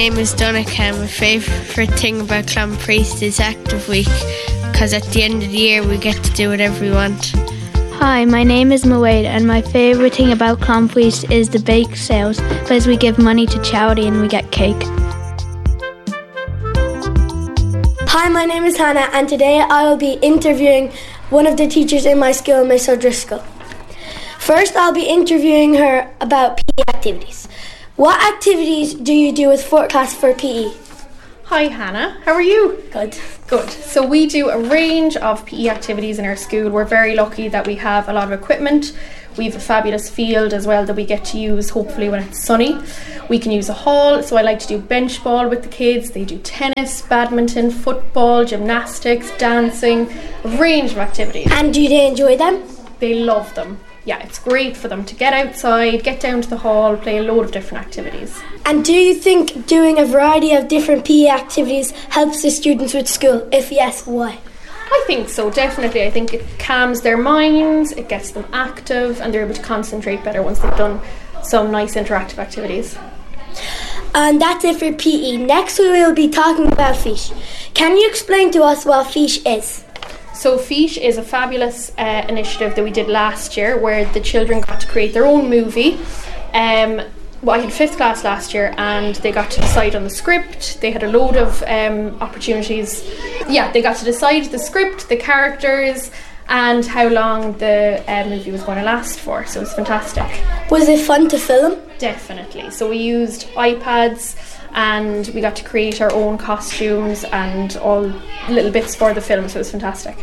My name is Donica. My favourite thing about Clan Priest is Active Week, because at the end of the year we get to do whatever we want. Hi, my name is Mawade, and my favourite thing about Clan Priest is the bake sales, because we give money to charity and we get cake. Hi, my name is Hannah, and today I will be interviewing one of the teachers in my school, Miss O'Driscoll. First, I'll be interviewing her about PE activities. What activities do you do with forecast for PE? Hi Hannah, how are you? Good. Good. So we do a range of PE activities in our school. We're very lucky that we have a lot of equipment. We have a fabulous field as well that we get to use hopefully when it's sunny. We can use a hall, so I like to do bench ball with the kids. They do tennis, badminton, football, gymnastics, dancing, a range of activities. And do they enjoy them? They love them. Yeah, it's great for them to get outside, get down to the hall, play a load of different activities. And do you think doing a variety of different PE activities helps the students with school? If yes, why? I think so, definitely. I think it calms their minds, it gets them active, and they're able to concentrate better once they've done some nice interactive activities. And that's it for PE. Next we will be talking about Fiche. Can you explain to us what Fiche is? So Fiche is a fabulous initiative that we did last year where the children got to create their own movie. I had 5th class last year and they got to decide on the script. They had a load of opportunities. Yeah, they got to decide the script, the characters and how long the movie was going to last for. So it was fantastic. Was it fun to film? Definitely. So we used iPads and we got to create our own costumes and all little bits for the film, so it was fantastic.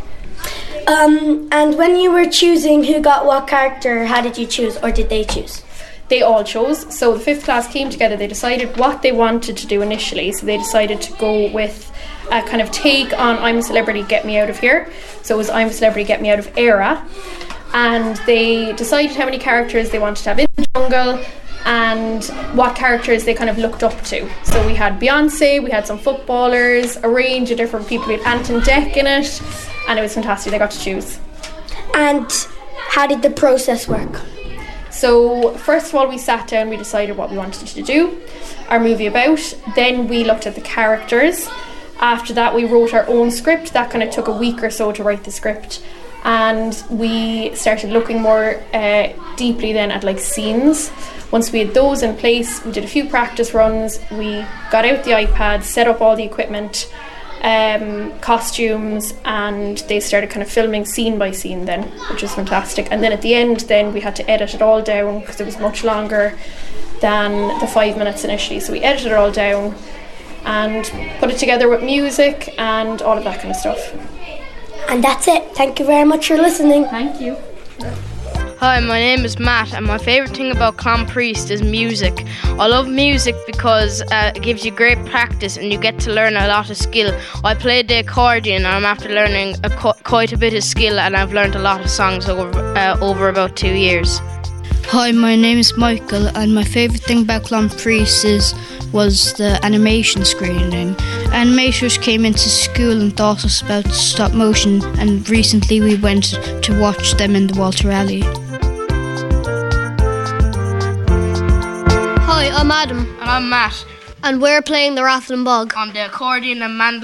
And when you were choosing who got what character, how did you choose, or did they choose? They all chose. So the 5th class came together, they decided what they wanted to do initially, so they decided to go with a kind of take on I'm a Celebrity, Get Me Out of Here. So it was I'm a Celebrity, Get Me Out of Era. And they decided how many characters they wanted to have in the jungle and what characters they kind of looked up to. So we had Beyonce, we had some footballers, a range of different people. We had Anton Deck in it, and it was fantastic. They got to choose. And how did the process work? So first of all, we sat down, we decided what we wanted to do, our movie about. Then we looked at the characters. After that, we wrote our own script. That kind of took a week or so to write the script. And we started looking more deeply then at like scenes. Once we had those in place, we did a few practice runs, we got out the iPad, set up all the equipment, costumes, and they started kind of filming scene by scene then, which was fantastic. And then at the end then we had to edit it all down because it was much longer than the 5 minutes initially. So we edited it all down and put it together with music and all of that kind of stuff. And that's it. Thank you very much for listening. Thank you. Hi, my name is Matt, and my favourite thing about Clan Priest is music. I love music because it gives you great practice and you get to learn a lot of skill. I played the accordion and I'm after learning quite a bit of skill, and I've learned a lot of songs over about 2 years. Hi, my name is Michael, and my favourite thing about Clan Priest was the animation screening. Animators came into school and taught us about stop motion, and recently we went to watch them in the Walter Alley. Hi, I'm Adam. And I'm Matt. And we're playing the Rathlin Bog. On the accordion and mandolin.